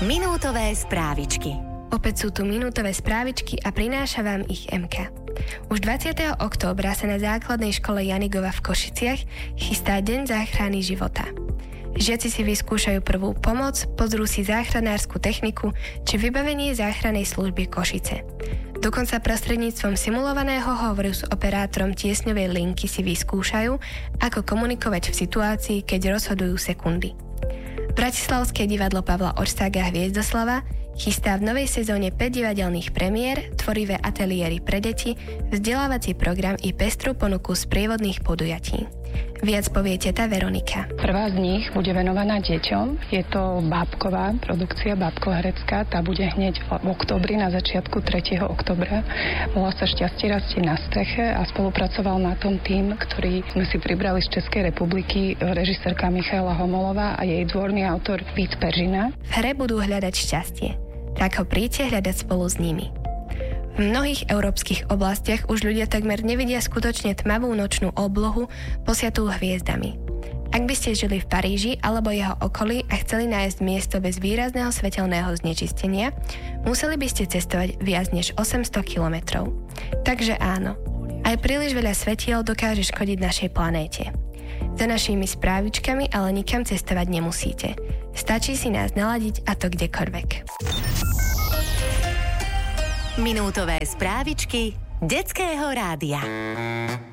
Minútové správičky. Opäť sú tu minútové správičky a prináša vám ich MK. Už 20. októbra sa na základnej škole Janigova v Košiciach chystá Deň záchrany života. Žiaci si vyskúšajú prvú pomoc, pozrú si záchranárskú techniku či vybavenie záchrannej služby Košice. Dokonca prostredníctvom simulovaného hovoru s operátorom tiesňovej linky si vyskúšajú, ako komunikovať v situácii, keď rozhodujú sekundy. Bratislavské divadlo Pavla Orsága Hviezdoslava chystá v novej sezóne 5 divadelných premiér, tvorivé ateliéry pre deti, vzdelávací program i pestrú ponuku sprievodných podujatí. Viac povie teta Veronika. Prvá z nich bude venovaná deťom. Je to bábková produkcia, bábkoherecká. Tá bude hneď v októbri, na začiatku 3. októbra. Volá sa Šťastie rastie na streche a spolupracoval na tom tým, ktorý sme si pribrali z Českej republiky, režisérka Michaela Homolová a jej dvorný autor Vít Peržina. V hre budú hľadať šťastie, tak ho príďte hľadať spolu s nimi. V mnohých európskych oblastiach už ľudia takmer nevidia skutočne tmavú nočnú oblohu posiatú hviezdami. Ak by ste žili v Paríži alebo jeho okolí a chceli nájsť miesto bez výrazného svetelného znečistenia, museli by ste cestovať viac než 800 kilometrov. Takže áno, aj príliš veľa svetiel dokáže škodiť našej planéte. Za našimi správičkami ale nikam cestovať nemusíte. Stačí si nás naladiť a to kdekoľvek. Minútové správičky Detského rádia.